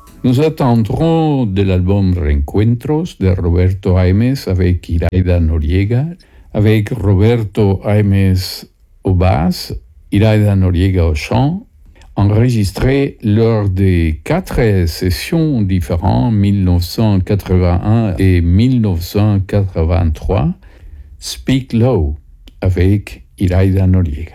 Nous attendrons de l'album Reencuentros de Roberto Aimes avec Iraida Noriega, avec Roberto Aimes au basse, Iraida Noriega au chant, enregistré lors des 4 sessions différentes 1981 et 1983, Speak Low avec Iraida Noriega.